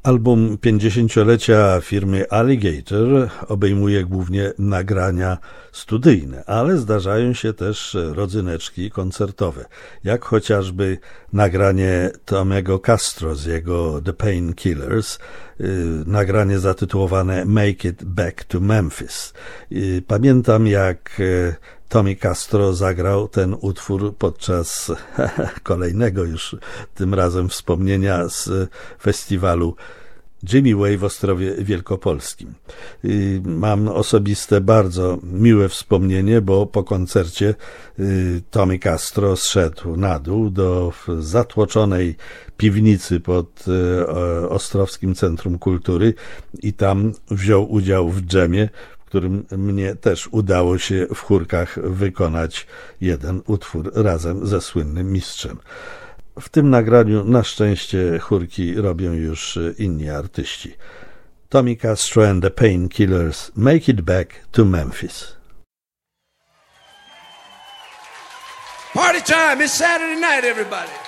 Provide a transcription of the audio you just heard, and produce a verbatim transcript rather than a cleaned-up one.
Album pięćdziesięciolecia firmy Alligator obejmuje głównie nagrania studyjne, ale zdarzają się też rodzyneczki koncertowe, jak chociażby nagranie Tommy'ego Castro z jego The Painkillers, nagranie zatytułowane Make It Back to Memphis. Pamiętam, jak Tommy Castro zagrał ten utwór podczas kolejnego już tym razem wspomnienia z festiwalu Jimmy Way w Ostrowie Wielkopolskim. Mam osobiste, bardzo miłe wspomnienie, bo po koncercie Tommy Castro zszedł na dół do zatłoczonej piwnicy pod Ostrowskim Centrum Kultury i tam wziął udział w dżemie, w którym mnie też udało się w chórkach wykonać jeden utwór razem ze słynnym mistrzem. W tym nagraniu na szczęście chórki robią już inni artyści. Tommy Castro and the Painkillers, Make It Back to Memphis. Party time, it's Saturday night, everybody.